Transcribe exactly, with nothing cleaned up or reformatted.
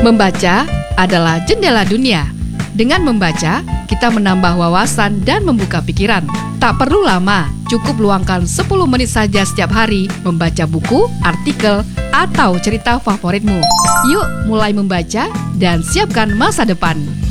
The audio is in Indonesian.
Membaca adalah jendela dunia. Dengan membaca, kita menambah wawasan dan membuka pikiran. Tak perlu lama, cukup luangkan sepuluh menit saja setiap hari membaca buku, artikel, atau cerita favoritmu. Yuk mulai membaca dan siapkan masa depan.